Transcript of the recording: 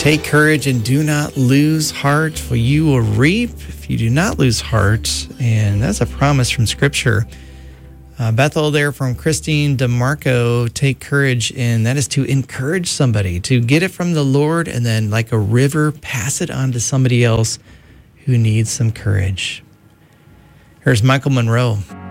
Take courage and do not lose heart, for you will reap if you do not lose heart. And that's a promise from Scripture. Bethel there from Christine DeMarco, take courage, and that is to encourage somebody, to get it from the Lord, and then like a river, pass it on to somebody else who needs some courage. Here's Michael Monroe.